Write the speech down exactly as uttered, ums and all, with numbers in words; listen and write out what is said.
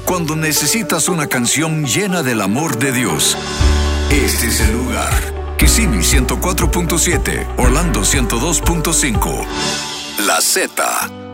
cuando necesitas una canción llena del amor de Dios. Este es el lugar. Kissimmee ciento cuatro punto siete, Orlando ciento dos punto cinco. La Z.